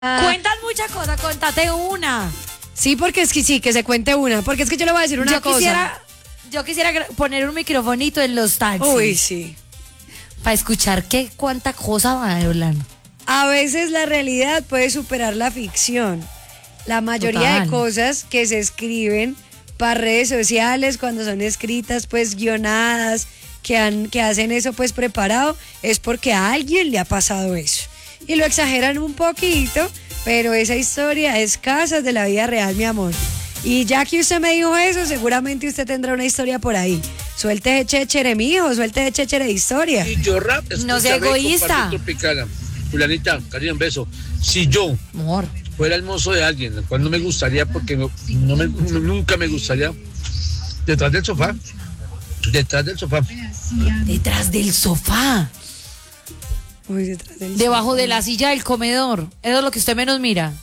Cuentan muchas cosas, contate una. Sí, porque es que sí, que se cuente una. Porque es que yo le voy a decir una cosa. Yo quisiera poner un microfonito en los taxis. Uy, sí. Para escuchar cuánta cosa van a hablar. A veces la realidad puede superar la ficción. La mayoría de cosas que se escriben para redes sociales, cuando son escritas, pues guionadas, que hacen eso pues preparado, es porque a alguien le ha pasado eso. Y lo exageran un poquito, pero esa historia es casos de la vida real, mi amor. Y ya que usted me dijo eso, seguramente usted tendrá una historia por ahí. Suelte de chéchere, mijo, suelte de chéchere de historia. Y yo rap, no sea egoísta. Julianita, cariño, un beso. Si yo fuera el mozo de alguien, el cual no me gustaría, porque nunca me gustaría, detrás del sofá. Detrás del sofá. Detrás del sofá. Uy, detrás del Debajo sofá. de la silla del comedor. Eso es lo que usted menos mira.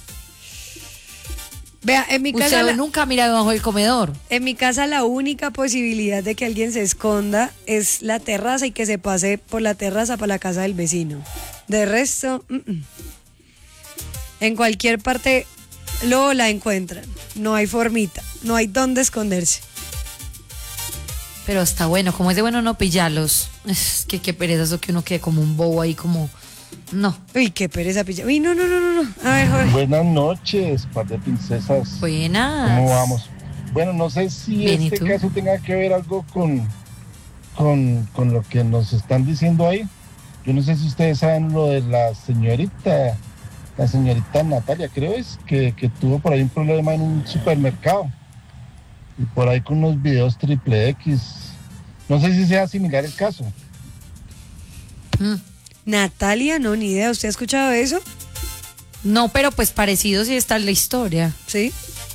Vea, en mi casa Usted nunca mira debajo del comedor. En mi casa la única posibilidad de que alguien se esconda es la terraza y que se pase por la terraza para la casa del vecino. De resto, en cualquier parte luego la encuentran. No hay formita, no hay dónde esconderse. Pero está bueno, como es de bueno no pillarlos. Es que qué pereza eso que uno quede como un bobo ahí como... No. Uy, qué pereza pillar. Uy, no. A ver, Jorge. Buenas noches, par de princesas. Buenas. ¿Cómo vamos? Bueno, no sé si Bien, ¿y este tú? caso tenga que ver algo con lo que nos están diciendo ahí. Yo no sé si ustedes saben lo de la señorita Natalia, creo es, que tuvo por ahí un problema en un supermercado. Y por ahí con unos videos triple X. No sé si sea similar el caso. Natalia, no, ni idea. ¿Usted ha escuchado eso? No, pero pues parecido sí está en la historia. Sí.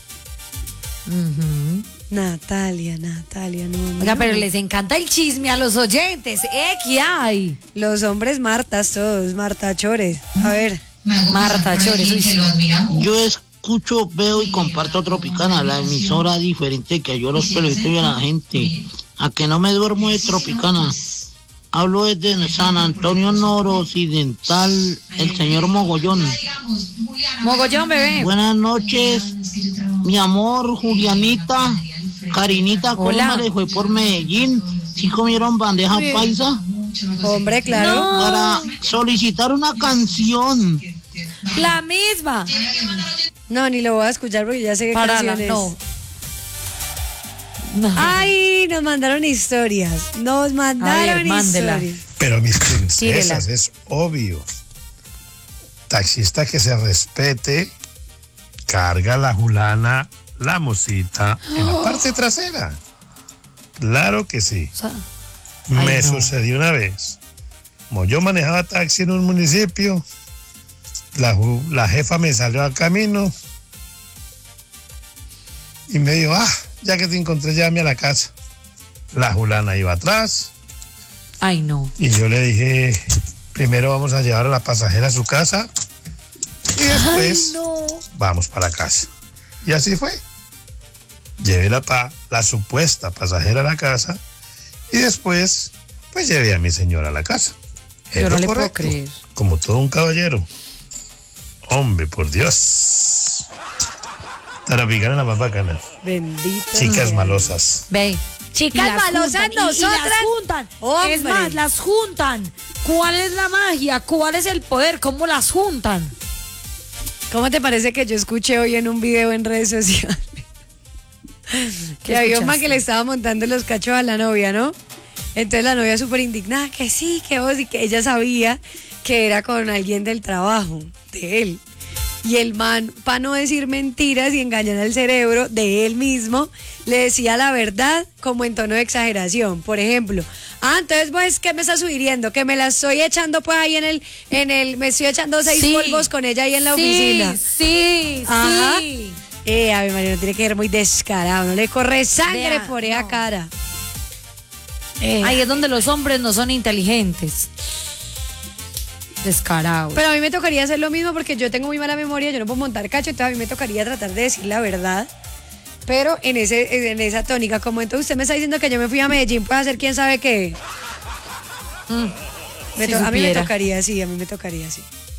Ujú. Natalia, no. Oiga, no. pero les encanta el chisme a los oyentes. ¿Qué hay? Los hombres Martas todos, Martachores. A ver. Marta Chores. Uy, sí. Yo escucho, veo y comparto Tropicana, la emisora diferente que yo los periodistas y a la gente. A que no me duermo de Tropicana. Hablo desde San Antonio Noroccidental, el señor Mogollón. Mogollón, bebé. Buenas noches, mi amor, Julianita, Karinita, ¿cómo Hola. me le fue por Medellín? ¿Sí comieron bandeja Muy bien. paisa? Hombre, claro. No. Para solicitar una canción. La misma. No, ni lo voy a escuchar porque ya sé qué Para la... canción es. No. No. Ay, nos mandaron historias. Nos mandaron A ver, mándela. historias. Pero mis princesas, Tírela. es obvio. Taxista que se respete, carga la julana, la mosita en la parte trasera. Claro que sí. O sea, Me ay, no. sucedió una vez. Como yo manejaba taxi en un municipio, la jefa me salió al camino y me dijo, ya que te encontré, llame a la casa. La julana iba atrás Ay, no. y yo le dije, primero vamos a llevar a la pasajera a su casa y después vamos para la casa. Y así fue. Llevé la supuesta pasajera a la casa y después pues llevé a mi señora a la casa. Es Yo no lo le puedo correcto, creer. como todo un caballero. Hombre, por Dios. Tropicana la más bacana. Bendito. Chicas sea. malosas. Ve. Chicas Y las malosas, juntan, y nosotras. las juntan. Hombre. Es más, las juntan. ¿Cuál es la magia? ¿Cuál es el poder? ¿Cómo las juntan? ¿Cómo te parece que yo escuché hoy en un video en redes sociales? Que había un man escuchaste? que le estaba montando los cachos a la novia, ¿no? Entonces la novia súper indignada, que sí, que vos, y que ella sabía que era con alguien del trabajo, de él. Y el man, para no decir mentiras y engañar al cerebro de él mismo, le decía la verdad como en tono de exageración. Por ejemplo, entonces vos, ¿qué me estás sugiriendo? Que me la estoy echando pues ahí me estoy echando 6 Sí. polvos con ella ahí en la oficina. Sí, Ajá. sí. A ver, María, no tiene que ser muy descarado, no le corre sangre Vea, por esa no. cara. Ahí es donde los hombres no son inteligentes. Descarados. Pero a mí me tocaría hacer lo mismo porque yo tengo muy mala memoria, yo no puedo montar cacho, entonces a mí me tocaría tratar de decir la verdad. Pero en esa tónica, como entonces usted me está diciendo que yo me fui a Medellín, puede hacer quién sabe qué. Si A mí me supiera. tocaría así,